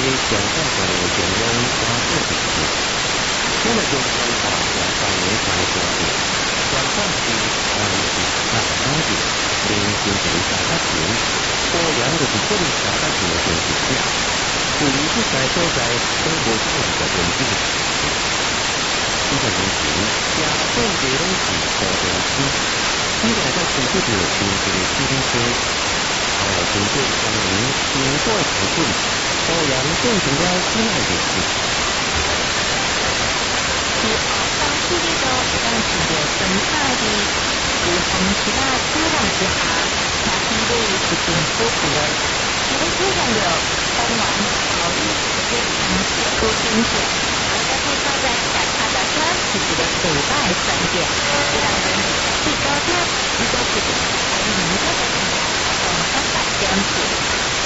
上大大的中央花火城市，我们中央大华山的大花火，全港是安是大安是，连新城大家庭，果然就是这里大家庭的城市者，至于这在所在都无少的文字。几十年前，家种地拢是高电梯，现在才推出着新式的自行车。后来经过3年经过的调整，果然变成了现在的事。 伫后方距离中会当看到分叉的，在风车啊吹浪之下，那天尾是真舒服的。除了吹上了当晚考虑这长期出天线，大家可以靠在脚踏的车是一个古代商店，虽然人最高点，如果是还有一个的地方，300点子。